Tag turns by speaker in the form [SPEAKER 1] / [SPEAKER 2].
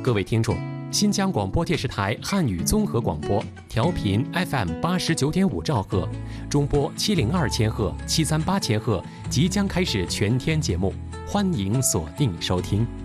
[SPEAKER 1] 各位听众，新疆广播电视台汉语综合广播，调频 FM89.5兆赫，中波702千赫、738千赫，即将开始全天节目，欢迎锁定收听。